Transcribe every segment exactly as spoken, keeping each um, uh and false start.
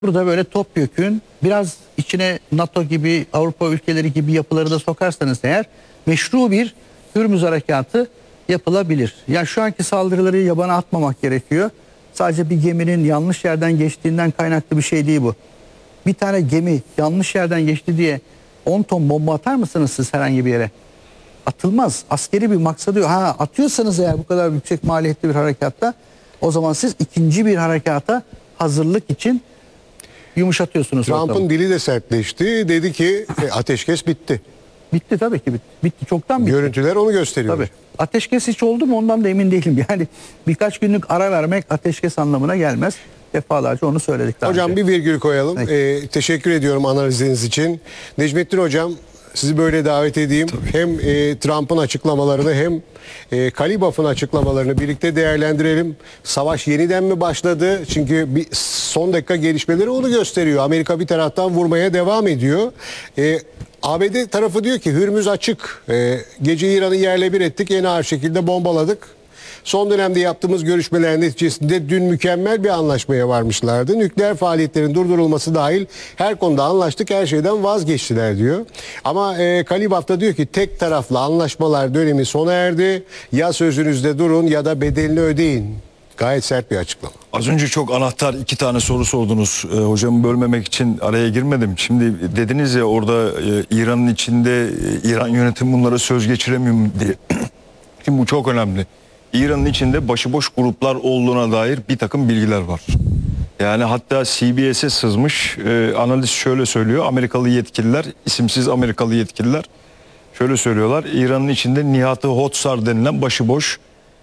Burada böyle topyekün biraz içine NATO gibi, Avrupa ülkeleri gibi yapıları da sokarsanız eğer meşru bir Hürmüz harekatı yapılabilir. Yani şu anki saldırıları yabana atmamak gerekiyor. Sadece bir geminin yanlış yerden geçtiğinden kaynaklı bir şey değil bu. Bir tane gemi yanlış yerden geçti diye on ton bomba atar mısınız siz herhangi bir yere? Atılmaz. Askeri bir maksadı yok. Ha, atıyorsanız eğer bu kadar yüksek maliyetli bir harekatta, o zaman siz ikinci bir harekata hazırlık için yumuşatıyorsunuz. Trump'ın dili de sertleşti. Dedi ki e, ateşkes bitti. Bitti tabii ki bitti. Bitti çoktan bitti. Görüntüler onu gösteriyor. Tabii. Ateşkes hiç oldu mu ondan da emin değilim. Yani birkaç günlük ara vermek ateşkes anlamına gelmez. Defalarca onu söyledik daha Hocam önce. bir virgül koyalım. Ee, teşekkür ediyorum analiziniz için. Necmettin Hocam, sizi böyle davet edeyim. Tabii. Hem e, Trump'ın açıklamalarını hem e, Kalibaf'ın açıklamalarını birlikte değerlendirelim. Savaş yeniden mi başladı? Çünkü bir son dakika gelişmeleri onu gösteriyor. Amerika bir taraftan vurmaya devam ediyor. E, A B D tarafı diyor ki Hürmüz açık. E, gece İran'ı yerle bir ettik. En ağır şekilde bombaladık. Son dönemde yaptığımız görüşmeler neticesinde dün mükemmel bir anlaşmaya varmışlardı. Nükleer faaliyetlerin durdurulması dahil her konuda anlaştık, her şeyden vazgeçtiler diyor. Ama e, Kalibaf da diyor ki tek taraflı anlaşmalar dönemi sona erdi. Ya sözünüzde durun ya da bedelini ödeyin. Gayet sert bir açıklama. Az önce çok anahtar iki tane soru sordunuz. Ee, hocamı bölmemek için araya girmedim. Şimdi dediniz ya orada e, İran'ın içinde e, İran yönetimi bunlara söz geçiremiyor mu diye. Şimdi bu çok önemli. İran'ın içinde başıboş gruplar olduğuna dair bir takım bilgiler var. Yani hatta C B S'e sızmış e, analist şöyle söylüyor. Amerikalı yetkililer, isimsiz Amerikalı yetkililer şöyle söylüyorlar. İran'ın içinde Nihat-ı Hotsar denilen başıboş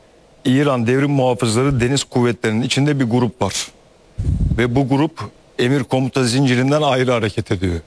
İran Devrim Muhafızları Deniz Kuvvetleri'nin içinde bir grup var. Ve bu grup emir komuta zincirinden ayrı hareket ediyor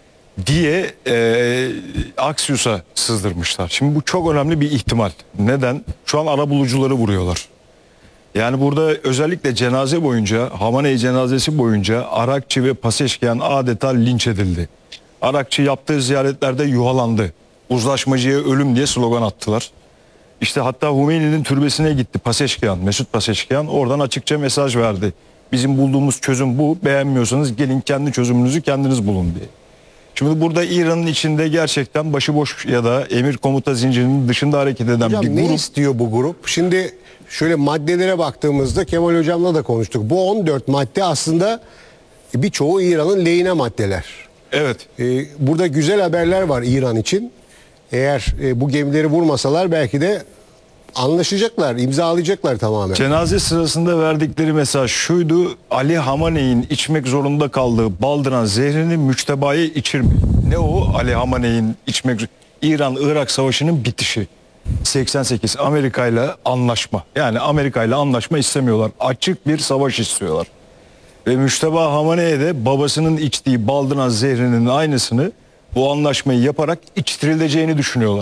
diye e, Axios'a sızdırmışlar. Şimdi bu çok önemli bir ihtimal. Neden? Şu an arabulucuları vuruyorlar. Yani burada özellikle cenaze boyunca, Hamaney cenazesi boyunca Arakçı ve Paseşkiyan adeta linç edildi. Arakçı yaptığı ziyaretlerde yuhalandı. Uzlaşmacıya ölüm diye slogan attılar. İşte hatta Hümeyni'nin türbesine gitti Paseşkiyan, Mesut Paseşkiyan, oradan açıkça mesaj verdi. Bizim bulduğumuz çözüm bu, beğenmiyorsanız gelin kendi çözümünüzü kendiniz bulun diye. Şimdi burada İran'ın içinde gerçekten başıboş ya da emir komuta zincirinin dışında hareket eden Hocam, bir grup. ne istiyor bu grup? Şimdi şöyle maddelere baktığımızda Kemal Hocam'la da konuştuk. Bu on dört madde aslında birçoğu İran'ın lehine maddeler. Evet. Ee, burada güzel haberler var İran için. Eğer e, bu gemileri vurmasalar belki de anlaşacaklar, imzalayacaklar tamamen. Cenaze sırasında verdikleri mesaj şuydu: Ali Hamaney'in içmek zorunda kaldığı baldıran zehrini müçtebaya içirmeyin. Ne o? Ali Hamaney'in içmek, İran-Irak savaşının bitişi. seksen sekiz Amerika ile anlaşma. Yani Amerika ile anlaşma istemiyorlar. Açık bir savaş istiyorlar. Ve Müçteba Hamaney'e de babasının içtiği baldıran zehrinin aynısını bu anlaşmayı yaparak içtirileceğini düşünüyorlar.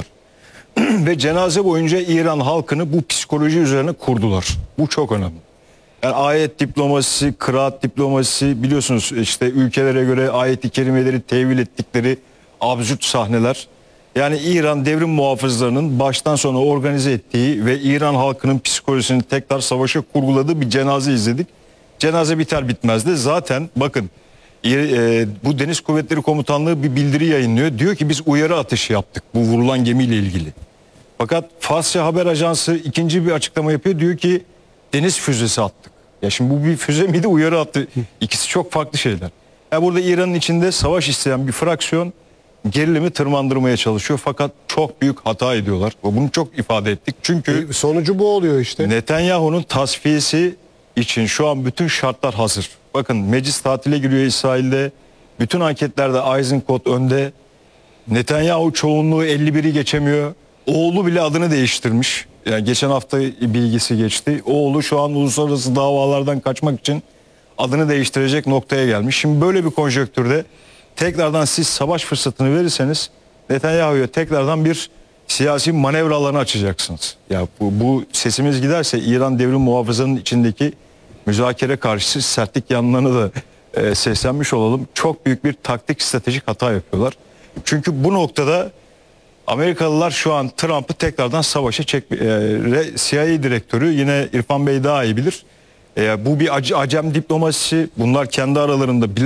Ve cenaze boyunca İran halkını bu psikoloji üzerine kurdular. Bu çok önemli. Yani ayet diplomasisi, kıraat diplomasisi, biliyorsunuz işte ülkelere göre ayet-i kerimeleri tevil ettikleri absürt sahneler. Yani İran devrim muhafızlarının baştan sona organize ettiği ve İran halkının psikolojisini tekrar savaşa kurguladığı bir cenaze izledik. Cenaze biter bitmez de zaten bakın e, bu Deniz Kuvvetleri Komutanlığı bir bildiri yayınlıyor. Diyor ki biz uyarı ateşi yaptık bu vurulan gemiyle ilgili. Fakat Farsça Haber Ajansı ikinci bir açıklama yapıyor. Diyor ki deniz füzesi attık. Ya şimdi bu bir füze miydi, uyarı attı. İkisi çok farklı şeyler. Yani burada İran'ın içinde savaş isteyen bir fraksiyon gerilimi tırmandırmaya çalışıyor. Fakat çok büyük hata ediyorlar. Bunu çok ifade ettik. Çünkü E, sonucu bu oluyor işte. Netanyahu'nun tasfiyesi için şu an bütün şartlar hazır. Bakın meclis tatile giriyor İsrail'de. Bütün anketlerde Eisenkot önde. Netanyahu çoğunluğu elli biri geçemiyor. Oğlu bile adını değiştirmiş. Yani geçen hafta bilgisi geçti. Oğlu şu an uluslararası davalardan kaçmak için adını değiştirecek noktaya gelmiş. Şimdi böyle bir konjonktürde tekrardan siz savaş fırsatını verirseniz Netanyahu'ya tekrardan bir siyasi manevra alanı açacaksınız. Ya bu, bu sesimiz giderse İran devrim muhafızlarının içindeki müzakere karşısı sertlik yanlarına da e, seslenmiş olalım. Çok büyük bir taktik stratejik hata yapıyorlar. Çünkü bu noktada Amerikalılar şu an Trump'ı tekrardan savaşa çek... E, C I A direktörü, yine İrfan Bey daha iyi bilir. E, bu bir ac- acem diplomasisi. Bunlar kendi aralarında